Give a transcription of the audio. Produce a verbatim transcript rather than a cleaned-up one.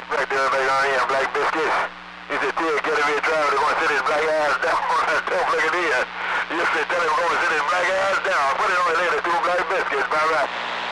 Back there, back on here, Black Biscuits. He said, Ted, get him here driver, they're going to sit his black ass down. Don't look at here. You said, tell him we're going to sit his black ass down. Put it on his head, two Black Biscuits, bye-bye.